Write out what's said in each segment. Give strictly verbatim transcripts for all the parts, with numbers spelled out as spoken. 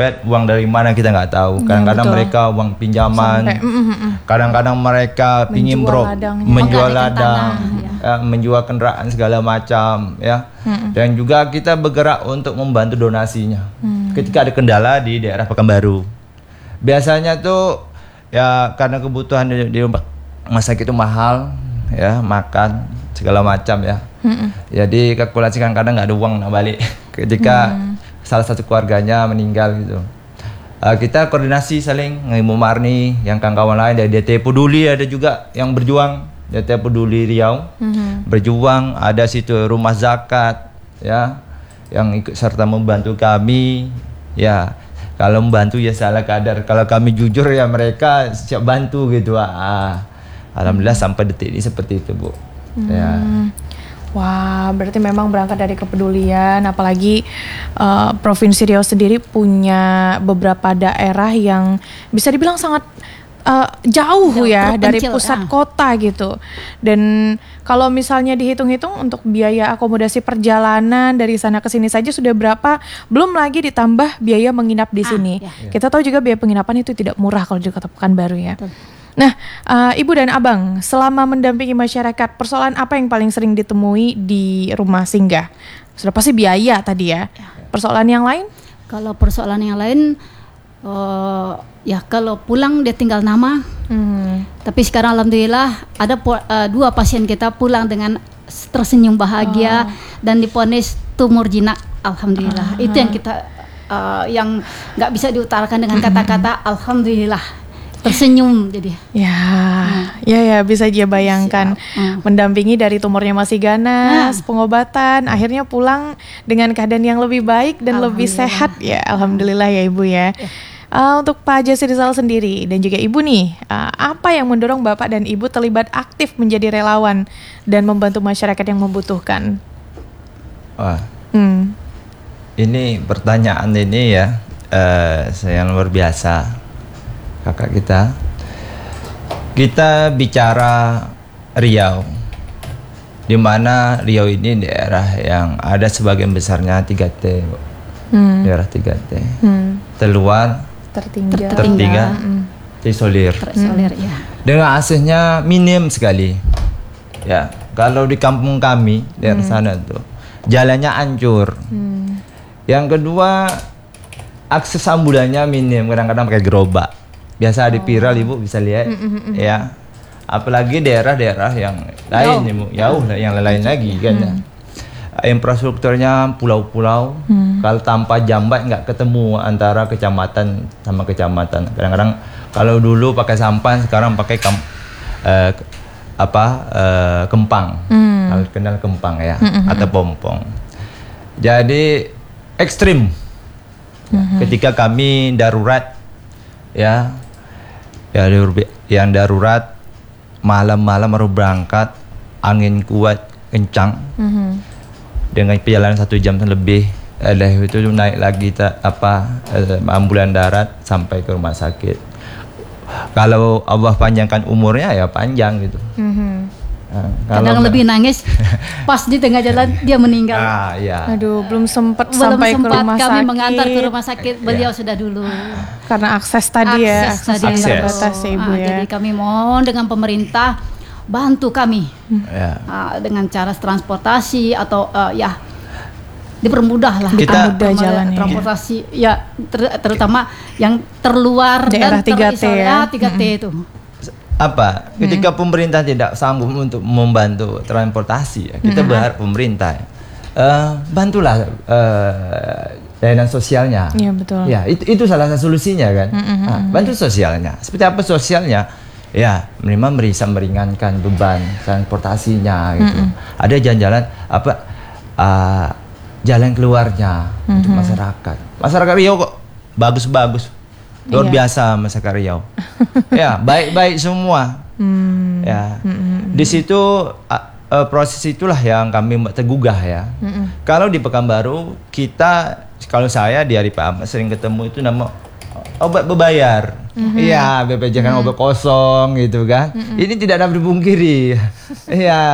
dompet, uang dari mana kita nggak tahu. Kadang-kadang ya, mereka uang pinjaman, sampai, mm, mm, mm. kadang-kadang mereka pingin bro, menjual ladang, ya. Ya, menjual kendaraan segala macam, ya. Mm-mm. Dan juga kita bergerak untuk membantu donasinya. Mm. Ketika ada kendala di daerah Pekanbaru, biasanya tuh ya karena kebutuhan di, di rumah sakit itu mahal, ya makan segala macam ya. Mm-mm. Jadi kalkulasikan kadang nggak ada uang nak balik ketika mm. salah satu keluarganya meninggal gitu. Uh, kita koordinasi saling dengan Ibu Marni, yang kawan-kawan lain dari D T Peduli ada juga yang berjuang, D T Peduli Riau mm-hmm. berjuang, ada situ rumah zakat ya yang ikut serta membantu kami ya. Kalau membantu ya salah kadar, kalau kami jujur ya mereka siap bantu gitu. Ah, alhamdulillah mm. sampai detik ini seperti itu Bu. Mm. Ya. Wah, berarti memang berangkat dari kepedulian, apalagi uh, Provinsi Riau sendiri punya beberapa daerah yang bisa dibilang sangat uh, jauh, jauh ya dari pusat ah. kota gitu. Dan kalau misalnya dihitung-hitung untuk biaya akomodasi perjalanan dari sana ke sini saja sudah berapa, belum lagi ditambah biaya menginap di ah, sini. Ya. Kita tahu juga biaya penginapan itu tidak murah kalau di Kota Pekanbaru ya. Betul. Nah, uh, Ibu dan Abang, selama mendampingi masyarakat, persoalan apa yang paling sering ditemui di rumah singgah? Sudah pasti biaya tadi ya. Persoalan yang lain? Kalau persoalan yang lain, uh, ya kalau pulang dia tinggal nama. Hmm. Tapi sekarang alhamdulillah ada uh, dua pasien kita pulang dengan tersenyum bahagia oh. dan diponis tumor jinak. Alhamdulillah. Uh-huh. Itu yang kita uh, yang nggak bisa diutarakan dengan kata-kata. Alhamdulillah. Tersenyum jadi ya hmm. ya ya bisa aja bayangkan hmm. mendampingi dari tumornya masih ganas, hmm. pengobatan, akhirnya pulang dengan keadaan yang lebih baik dan lebih sehat ya. Alhamdulillah ya Ibu ya, ya. Uh, untuk Pak Jesse Rizal sendiri dan juga Ibu nih, uh, apa yang mendorong Bapak dan Ibu terlibat aktif menjadi relawan dan membantu masyarakat yang membutuhkan? Wah, hmm. ini pertanyaan ini ya uh, saya luar biasa. Kakak kita, kita bicara Riau, di mana Riau ini daerah yang ada sebagian besarnya tiga T, hmm. daerah tiga T, hmm. terluar, tertinggal, tertinggal, hmm. terisolir, terisolir hmm. ya. Dengan aksesnya minim sekali, ya. Kalau di kampung kami daerah hmm. sana tuh jalannya hancur. Hmm. Yang kedua akses ambulannya minim, kadang-kadang pakai gerobak. Biasa di viral Ibu bisa lihat mm-hmm. ya. Apalagi daerah-daerah yang lain oh. Ibu, jauh lah yang lain lagi kan ya. Infrastrukturnya pulau-pulau. Mm. Kalau tanpa jambat nggak ketemu antara kecamatan sama kecamatan. Kadang-kadang kalau dulu pakai sampan, sekarang pakai kam- uh, apa uh, kempang. Mm. Kalau kenal kempang ya mm-hmm. atau pompong. Jadi ekstrim. Mm-hmm. Ketika kami darurat ya. Ya, yang darurat malam-malam baru berangkat, angin kuat kencang, mm-hmm. dengan perjalanan satu jam lebih, ada itu naik lagi tak, apa ambulan darat sampai ke rumah sakit. Kalau Allah panjangkan umurnya ya panjang gitu. Mm-hmm. Nah, kadang lebih nangis pas di tengah jalan dia meninggal. Ah, ya. Aduh, belum sempat belum sampai sempat ke rumah kami sakit. mengantar ke rumah sakit, beliau ya. Sudah dulu. Karena akses tadi akses ya, akses tadi terbatas ya Ibu ah, ya. Jadi kami mohon dengan pemerintah bantu kami ya. uh, dengan cara transportasi atau uh, ya dipermudah lah kita jalan transportasi ya, ya ter, terutama yang terluar daerah dan tiga T ya. tiga T itu. Apa ketika hmm. pemerintah tidak sanggup untuk membantu transportasi ya, kita hmm. berharap pemerintah uh, bantulah uh, layanan sosialnya. Iya betul. Ya itu itu salah satu solusinya kan. Hmm, hmm, nah, bantu sosialnya. Seperti apa sosialnya? Ya memang bisa meringankan beban transportasinya gitu. Hmm. Ada jalan-jalan apa uh, jalan keluarnya hmm. untuk masyarakat. Masyarakat Riau kok bagus-bagus. Luar iya. biasa masyarakat Riau. Ya, baik-baik semua. Hmm. Ya. Hmm. Di situ uh, uh, proses itulah yang kami tergugah ya. Hmm. Kalau di Pekanbaru kita, kalau saya di hari Pak Ahmad sering ketemu itu nama obat berbayar. Iya, hmm. B P J S kan hmm. obat kosong gitu kan. Hmm. Ini tidak dapat dipungkiri. Iya.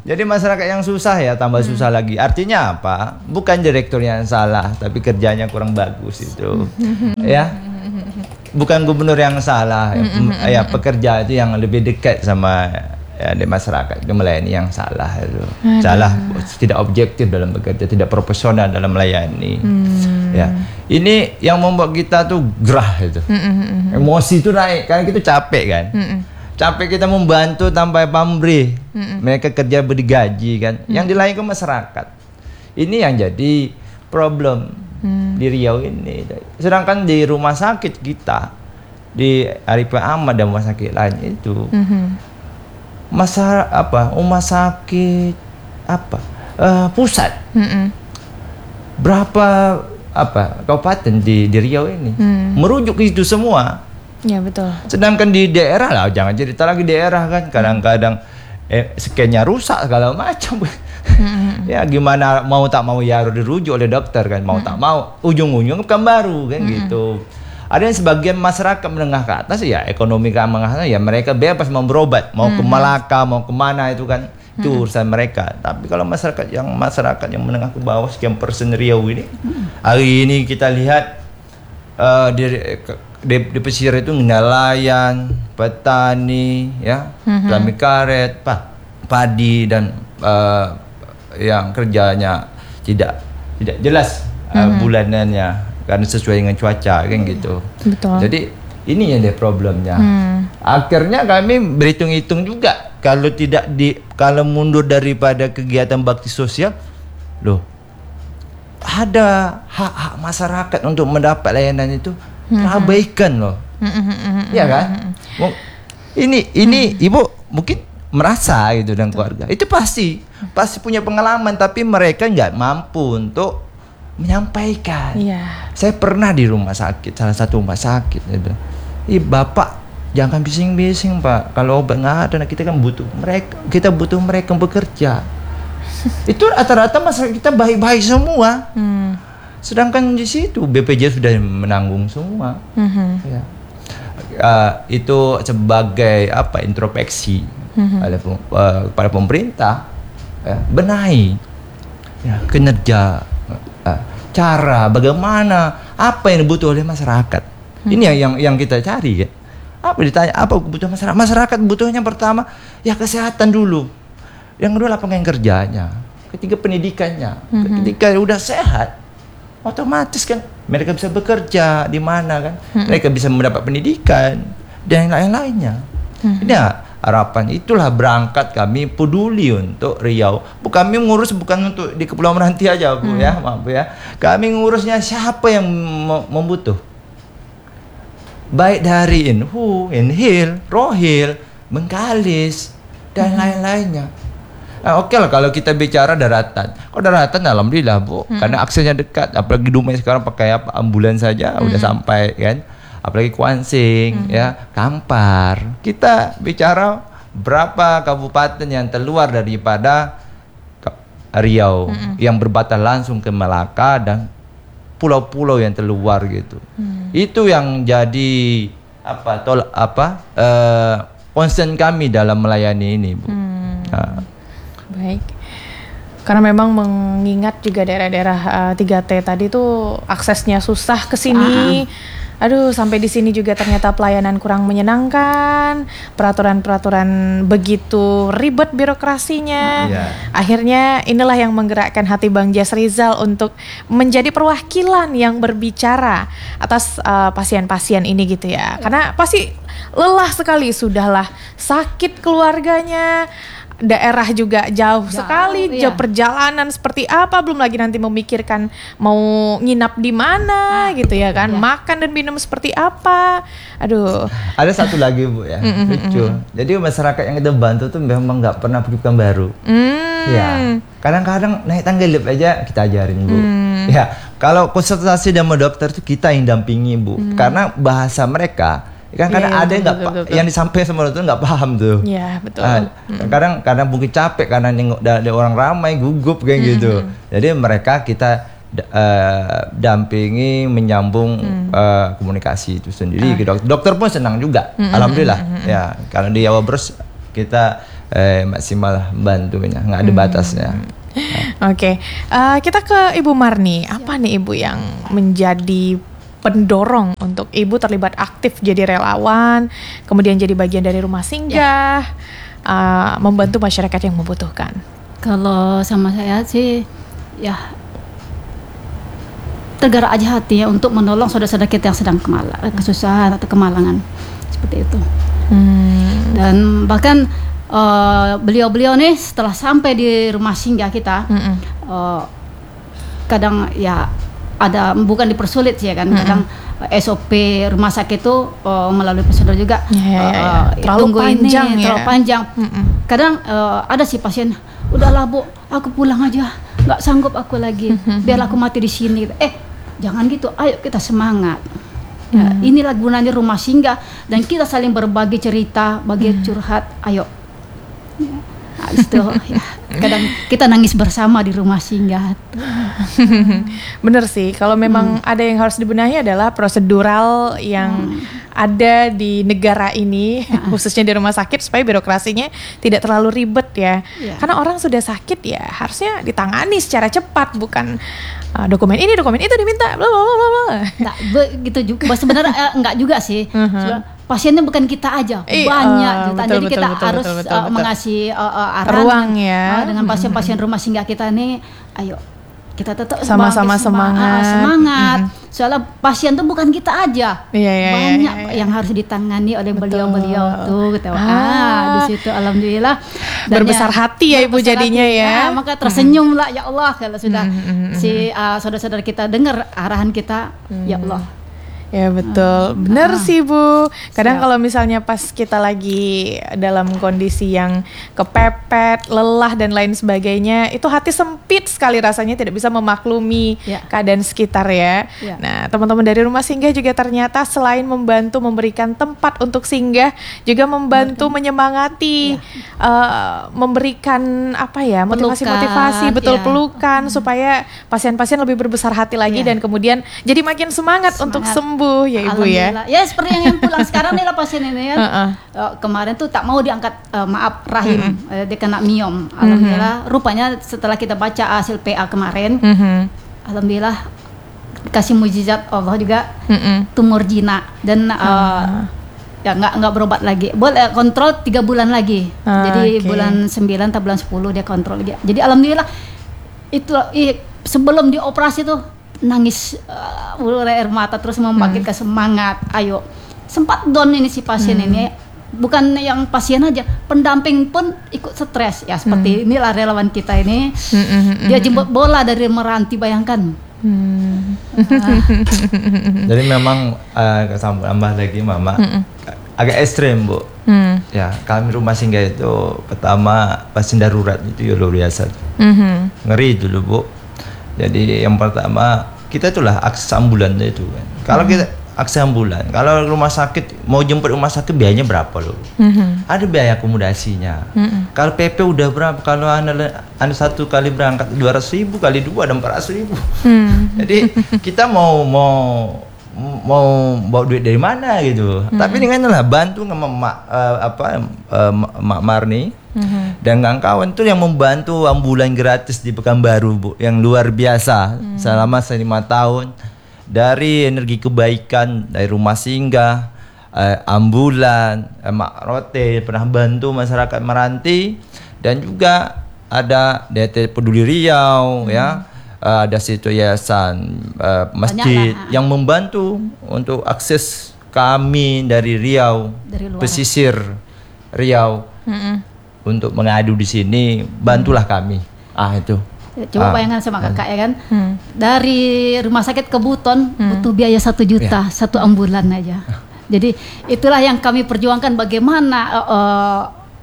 Jadi masyarakat yang susah ya tambah hmm. susah lagi. Artinya apa? Bukan direkturnya yang salah, tapi kerjanya kurang bagus itu. Ya. Bukan gubernur yang salah, ya, ya pekerja itu yang lebih dekat sama ya, di masyarakat, itu melayani yang salah itu. Aduh. Salah, tidak objektif dalam bekerja, tidak profesional dalam melayani. Hmm. Ya. Ini yang membuat kita tuh gerah itu. Hmm. Emosi itu naik karena kita capek kan. Hmm. Capek kita membantu tanpa pamrih. Mm-mm. Mereka kerja berdigaji kan. Mm. Yang dilayani ke masyarakat. Ini yang jadi problem mm. di Riau ini. Sedangkan di rumah sakit kita, di Arifin Ahmad dan rumah sakit lain itu, mm-hmm. masa apa? Rumah sakit apa? Uh, pusat. Mm-mm. Berapa apa kabupaten di di Riau ini mm. merujuk ke itu semua. Ya betul. Sedangkan di daerah lah, jangan cerita lagi daerah kan, kadang-kadang eh, skennya rusak segala macam. Mm-hmm. Ya gimana mau tak mau ya harus dirujuk oleh dokter kan, mau mm-hmm. tak mau ujung-ujung kan baru kan mm-hmm. gitu. Ada yang sebagian masyarakat menengah ke atas ya ekonomi ke menengah ya mereka bebas mau berobat, mau mm-hmm. ke Malaka, mau kemana itu kan itu mm-hmm. urusan mereka. Tapi kalau masyarakat yang masyarakat yang menengah ke bawah sekian persen Riau ini, mm-hmm. hari ini kita lihat uh, di Di, di pesisir itu nelayan, petani, ya, mm-hmm. petani karet, pa, padi dan uh, yang kerjanya tidak tidak jelas uh, mm-hmm. bulanannya karena sesuai dengan cuaca kan gitu. Betul. Jadi ini yang dia problemnya. Mm. Akhirnya kami berhitung-hitung juga kalau tidak di kalau mundur daripada kegiatan bakti sosial, loh ada hak-hak masyarakat untuk mendapat layanan itu. Terabaikan loh, mm-hmm. ya kan? Ini ini mm. ibu mungkin merasa gitu dan keluarga itu pasti pasti punya pengalaman tapi mereka nggak mampu untuk menyampaikan. Yeah. Saya pernah di rumah sakit, salah satu rumah sakit gitu. Ih bapak jangan bising-bising pak, kalau obat nggak ada kita kan butuh mereka, kita butuh mereka bekerja. Itu rata-rata masyarakat kita baik-baik semua. Mm. Sedangkan di situ B P J S sudah menanggung semua. Mm-hmm. Ya. Uh, itu sebagai apa introspeksi mm-hmm. pada, uh, pada pemerintah, ya, benahi ya, kinerja, uh, cara bagaimana apa yang dibutuhkan oleh masyarakat. Mm-hmm. Ini yang, yang yang kita cari ya. Apa ditanya apa kebutuhan masyarakat? Masyarakat butuhnya pertama ya kesehatan dulu, yang kedua lapangan kerjanya, ketiga pendidikannya. Mm-hmm. Ketika udah sehat, otomatis kan mereka bisa bekerja di mana kan, hmm. mereka bisa mendapat pendidikan dan lain-lainnya. Hmm. Ini ya, harapan itulah berangkat kami peduli untuk Riau. Kami ngurus bukan untuk di Kepulauan Meranti aja Bu hmm. ya, maaf ya. Kami ngurusnya siapa yang membutuh. Baik dari Inhu, Inhil, Rohil, Bengkalis dan hmm. lain-lainnya. Nah, oke okay lah kalau kita bicara daratan. Kalau daratan alhamdulillah Bu, hmm. karena aksesnya dekat. Apalagi Dumai sekarang pakai apa ambulans saja hmm. udah sampai kan. Apalagi Kuansing, hmm. ya, Kampar. Kita bicara berapa kabupaten yang terluar daripada Riau hmm. yang berbatasan langsung ke Malaka dan pulau-pulau yang terluar gitu. Hmm. Itu yang jadi apa tol apa uh, concern kami dalam melayani ini Bu. Hmm. Nah. Baik, karena memang mengingat juga daerah-daerah uh, tiga T tadi tuh aksesnya susah ke sini. Ah. Aduh, sampai di sini juga ternyata pelayanan kurang menyenangkan, peraturan-peraturan begitu ribet birokrasinya. Yeah. Akhirnya inilah yang menggerakkan hati Bang Jas Rizal untuk menjadi perwakilan yang berbicara atas uh, pasien-pasien ini gitu ya. Karena pasti lelah sekali, sudahlah sakit keluarganya. Daerah juga jauh, jauh sekali, iya. jauh perjalanan seperti apa, belum lagi nanti memikirkan mau nginap di mana, ah, gitu ya kan, iya. makan dan minum seperti apa, aduh. Ada satu lagi Bu ya, lucu. Jadi masyarakat yang kita bantu tuh memang nggak pernah bukan baru, mm. ya. Kadang-kadang naik tangga lift aja kita ajarin Bu, mm. ya. Kalau konsultasi sama dokter tuh kita yang dampingi Bu, mm. karena bahasa mereka. Kan kadang yeah, ada yang nggak pa- yang disampaikan sama dokter nggak paham tuh. Iya yeah, betul. Nah, mm. Kadang kadang mungkin capek karena nengok ada orang ramai gugup kayak mm-hmm. gitu. Jadi mereka kita uh, dampingi menyambung mm. uh, komunikasi itu sendiri. Uh. Dokter, dokter pun senang juga. Mm-hmm. Alhamdulillah. Mm-hmm. Ya kalau di Jawa Bros kita eh, maksimal bantunya, nggak ada batasnya. Oke, okay. uh, kita ke Ibu Marni. Apa nih Ibu yang menjadi pendorong untuk Ibu terlibat aktif jadi relawan, kemudian jadi bagian dari rumah singgah, ya. uh, membantu masyarakat yang membutuhkan? Kalau sama saya sih, ya tergerak aja hati ya untuk menolong saudara-saudara kita yang sedang kemala, kesusahan atau kemalangan seperti itu. Hmm. Dan bahkan Uh, beliau-beliau nih setelah sampai di rumah singgah kita, mm-hmm. uh, kadang ya ada bukan dipersulit sih ya kan, mm-hmm. kadang uh, S O P rumah sakit itu uh, melalui prosedur juga, yeah, yeah, yeah. Uh, terlalu tunggu panjang ini ya. terlalu panjang. Mm-hmm. Kadang uh, ada sih pasien, udahlah Bu, aku pulang aja, nggak sanggup aku lagi, mm-hmm. biar aku mati di sini. Eh jangan gitu, ayo kita semangat. Ya, mm. Inilah gunanya rumah singgah dan kita saling berbagi cerita, bagi mm. curhat, ayo. Ya, itu ya, kadang kita nangis bersama di rumah singgah. Bener sih, kalau memang hmm. ada yang harus dibenahi adalah prosedural yang hmm. ada di negara ini, hmm. khususnya di rumah sakit, supaya birokrasinya tidak terlalu ribet ya. ya. Karena orang sudah sakit ya harusnya ditangani secara cepat, bukan uh, dokumen ini dokumen itu diminta, bla bla bla bla. Nggak begitu juga. Sebenarnya eh, enggak juga sih. Uh-huh. Pasiennya bukan kita aja, I, banyak uh, jutaan. Betul, Jadi betul, kita betul, harus betul, betul, uh, betul. mengasih uh, uh, arahan ruang ya uh, dengan pasien-pasien rumah singgah kita nih. Ayo kita tetap sama-sama semangat. Uh, semangat. Mm-hmm. Soalnya pasien tuh bukan kita aja, yeah, yeah, banyak yeah, yeah, yeah. yang harus ditangani oleh Betul. beliau-beliau tuh. Gitu. Ah, ah, di situ alhamdulillah. Dan berbesar ya, hati ya Ibu jadinya hati, ya. ya. Maka tersenyum lah ya Allah kalau sudah mm-hmm. si uh, saudara-saudara kita dengar arahan kita, mm. ya Allah. Ya betul, benar ah, sih Bu. Kadang siap. Kalau misalnya pas kita lagi dalam kondisi yang kepepet, lelah dan lain sebagainya, itu hati sempit sekali rasanya, tidak bisa memaklumi ya. Keadaan sekitar ya. ya. Nah teman-teman dari rumah singgah juga ternyata selain membantu memberikan tempat untuk singgah, juga membantu betul. Menyemangati, ya. uh, memberikan apa ya motivasi-motivasi, betul ya. Pelukan hmm. supaya pasien-pasien lebih berbesar hati lagi ya. Dan kemudian jadi makin semangat, semangat. Untuk sembuh. Ya Ibu ya. Ya seperti yang, yang pulang sekarang nih lah pasien ini ya. Uh-uh. Uh, kemarin tuh tak mau diangkat uh, maaf rahim, uh-huh. uh, dia kena miom. Alhamdulillah. Uh-huh. Rupanya setelah kita baca hasil P A kemarin, uh-huh. alhamdulillah kasih mujizat Allah juga, uh-uh. tumor jinak dan uh, uh-huh. ya nggak nggak berobat lagi. Boleh kontrol tiga bulan lagi. Uh, Jadi okay. bulan sembilan atau bulan sepuluh dia kontrol lagi. Jadi alhamdulillah itu ih, sebelum dioperasi tuh nangis uh, air mata terus membangkitkan hmm. semangat. Ayo, sempat down ini si pasien hmm. ini, bukan yang pasien aja, pendamping pun ikut stres ya. Seperti hmm. inilah relawan kita ini. hmm. Dia jemput bola dari Meranti, bayangkan. hmm. Jadi memang uh, tambah lagi Mama hmm. agak ekstrem Bu. hmm. Ya kami rumah singgah itu pertama pasien darurat itu ya luar biasa. hmm. Ngeri dulu Bu. Jadi yang pertama kita itulah akses ambulan itu kan. Kalau mm-hmm. kita akses ambulan, kalau rumah sakit mau jemput rumah sakit biayanya berapa loh? Mm-hmm. Ada biaya akomodasinya. Mm-hmm. Kalau P P udah berapa? Kalau anda, anda satu kali berangkat dua ratus ribu kali dua ada empat ratus ribu. Mm-hmm. Jadi kita mau mau mau bawa duit dari mana gitu. Mm-hmm. Tapi dengan lah bantu sama mak uh, apa uh, Mak Marni. Mm-hmm. Dan kawan-kawan tuh yang membantu ambulan gratis di Pekanbaru Bu, yang luar biasa. mm. Selama lima tahun dari energi kebaikan dari rumah singgah, eh, ambulan, eh, Mak Rote pernah bantu masyarakat Meranti, dan juga ada D T Peduli Riau, mm. ya, eh, ada situ yayasan eh, masjid Banyaklah. Yang membantu untuk akses kami dari Riau, dari pesisir Riau. Mm-mm. Untuk mengadu di sini, bantulah kami. Ah itu. Coba ah. bayangkan sama kakak ya kan, hmm. dari rumah sakit ke Buton hmm. butuh biaya satu juta, ya. Satu ambulan aja. Jadi itulah yang kami perjuangkan, bagaimana uh, uh,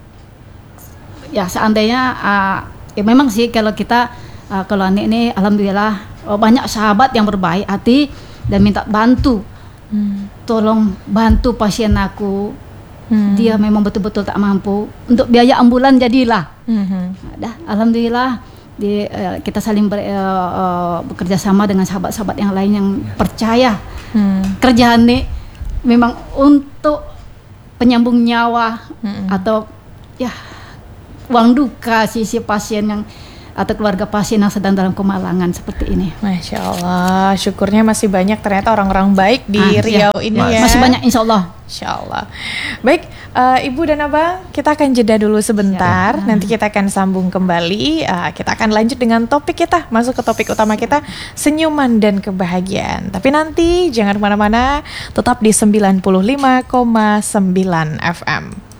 ya seandainya uh, ya memang sih kalau kita uh, kalau Ani ini alhamdulillah uh, banyak sahabat yang berbaik hati dan minta bantu, hmm. tolong bantu pasien aku. Hmm. Dia memang betul-betul tak mampu untuk biaya ambulan, jadilah. Hmm. Dah, alhamdulillah di, uh, kita saling ber, uh, uh, bekerja sama dengan sahabat-sahabat yang lain yang percaya hmm. kerjaan ini memang untuk penyambung nyawa, hmm. atau ya uang duka sisi pasien yang atau keluarga pasien yang sedang dalam kemalangan seperti ini. Masya Allah, syukurnya masih banyak ternyata orang-orang baik di Ah, Riau ya. ini Mas- ya. Masih banyak insya Allah. Insya Allah. Baik, uh, Ibu dan Abang, kita akan jeda dulu sebentar. Siap. Nanti kita akan sambung kembali. Uh, kita akan lanjut dengan topik kita, masuk ke topik utama kita, senyuman dan kebahagiaan. Tapi nanti jangan kemana-mana, tetap di sembilan puluh lima koma sembilan F M.